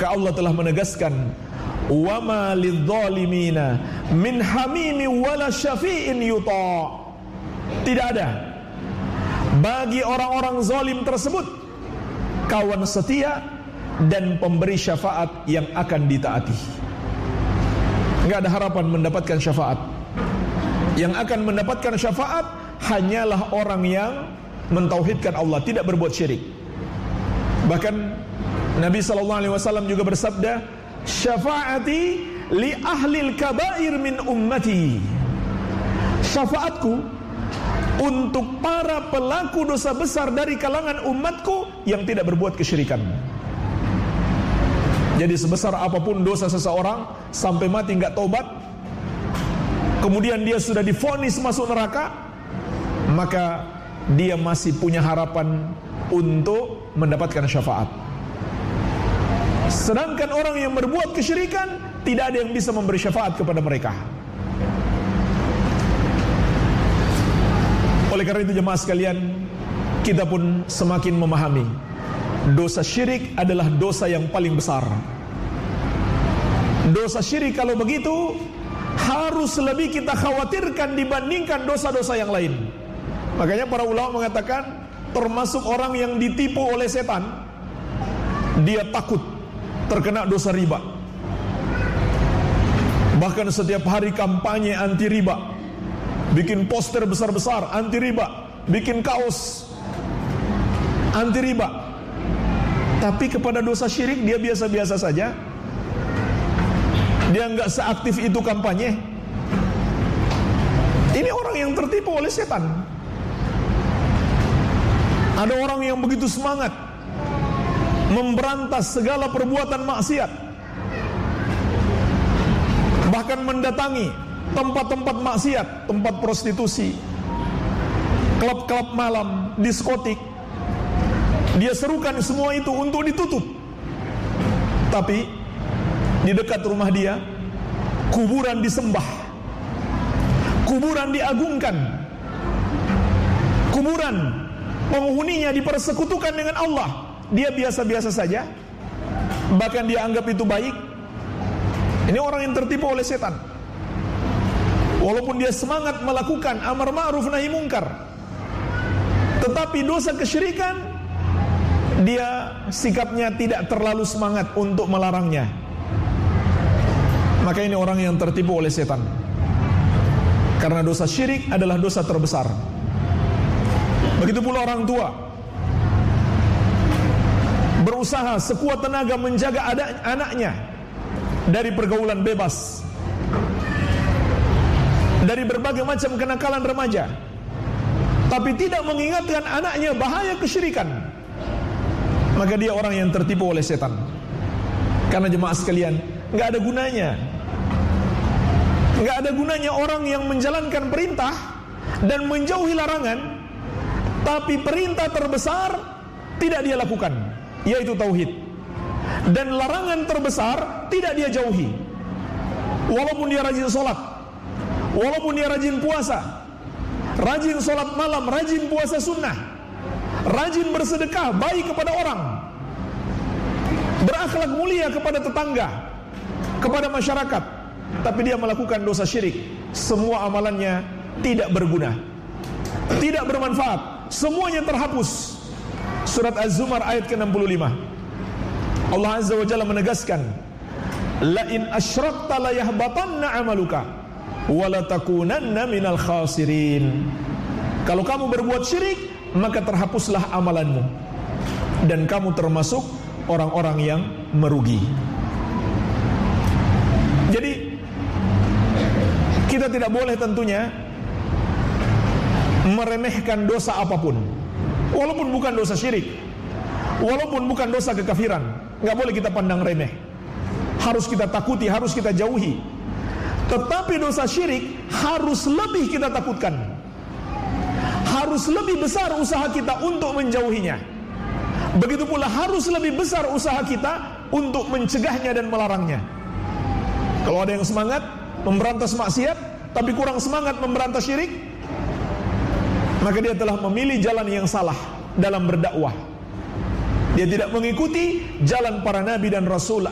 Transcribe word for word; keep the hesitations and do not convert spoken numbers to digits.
Maka Allah telah menegaskan, wa ma lidzalimina min hamimi wala syafi'in yuta'. Tidak ada bagi orang-orang zalim tersebut kawan setia dan pemberi syafaat yang akan ditaati. Enggak ada harapan mendapatkan syafaat. Yang akan mendapatkan syafaat hanyalah orang yang mentauhidkan Allah, tidak berbuat syirik. Bahkan Nabi sallallahu alaihi wasallam juga bersabda, syafaati li ahlil kabair min ummati. Syafaatku untuk para pelaku dosa besar dari kalangan umatku yang tidak berbuat kesyirikan. Jadi sebesar apapun dosa seseorang sampai mati enggak taubat, kemudian dia sudah divonis masuk neraka, maka dia masih punya harapan untuk mendapatkan syafaat. Sedangkan orang yang berbuat kesyirikan, tidak ada yang bisa memberi syafaat kepada mereka. Oleh karena itu jemaah sekalian, kita pun semakin memahami dosa syirik adalah dosa yang paling besar. Dosa syirik kalau begitu harus lebih kita khawatirkan dibandingkan dosa-dosa yang lain. Makanya para ulama mengatakan, termasuk orang yang ditipu oleh setan, dia takut terkena dosa riba. Bahkan setiap hari kampanye anti riba, bikin poster besar-besar anti riba, bikin kaos anti riba. Tapi kepada dosa syirik dia biasa-biasa saja. Dia enggak seaktif itu kampanye. Ini orang yang tertipu oleh setan. Ada orang yang begitu semangat memberantas segala perbuatan maksiat, bahkan mendatangi tempat-tempat maksiat, tempat prostitusi, klub-klub malam, diskotik. Dia serukan semua itu untuk ditutup. Tapi di dekat rumah dia kuburan disembah, kuburan diagungkan, kuburan penghuninya dipersekutukan dengan Allah. Dia biasa-biasa saja, bahkan dia anggap itu baik. Ini orang yang tertipu oleh setan. Walaupun dia semangat melakukan amar ma'ruf nahi mungkar, tetapi dosa kesyirikan dia sikapnya tidak terlalu semangat untuk melarangnya. Maka ini orang yang tertipu oleh setan. Karena dosa syirik adalah dosa terbesar. Begitu pula orang tua, berusaha sekuat tenaga menjaga anaknya dari pergaulan bebas, dari berbagai macam kenakalan remaja, tapi tidak mengingatkan anaknya bahaya kesyirikan, maka dia orang yang tertipu oleh setan. Karena jemaah sekalian, nggak ada gunanya, nggak ada gunanya orang yang menjalankan perintah dan menjauhi larangan, tapi perintah terbesar tidak dia lakukan, yaitu tauhid, dan larangan terbesar tidak dia jauhi. Walaupun dia rajin sholat, walaupun dia rajin puasa, rajin sholat malam, rajin puasa sunnah, rajin bersedekah, baik kepada orang, berakhlak mulia kepada tetangga, kepada masyarakat, tapi dia melakukan dosa syirik, semua amalannya tidak berguna, tidak bermanfaat, semuanya terhapus. Surat Az-Zumar ayat ke enam puluh lima, Allah Azza wa Jalla menegaskan, la in asyrakta la yahbatanna amaluka wa la takunanna minal khasirin. Kalau kamu berbuat syirik, maka terhapuslah amalanmu dan kamu termasuk orang-orang yang merugi. Jadi kita tidak boleh tentunya meremehkan dosa apapun, walaupun bukan dosa syirik, walaupun bukan dosa kekafiran, nggak boleh kita pandang remeh. Harus kita takuti, harus kita jauhi. Tetapi dosa syirik harus lebih kita takutkan, harus lebih besar usaha kita untuk menjauhinya. Begitu pula harus lebih besar usaha kita untuk mencegahnya dan melarangnya. Kalau ada yang semangat memberantas maksiat tapi kurang semangat memberantas syirik, maka dia telah memilih jalan yang salah dalam berdakwah. Dia tidak mengikuti jalan para nabi dan rasul